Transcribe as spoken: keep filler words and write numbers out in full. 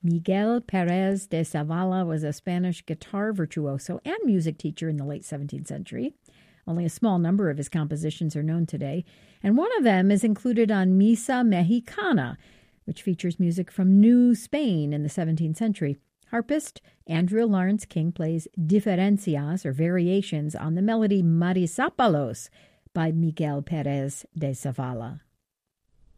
Miguel Perez de Zavala was a Spanish guitar virtuoso and music teacher in the late seventeenth century. Only a small number of his compositions are known today, and one of them is included on Misa Mexicana, which features music from New Spain in the seventeenth century. Harpist Andrew Lawrence King plays diferencias, or variations, on the melody Marisápalos by Miguel Perez de Zavala.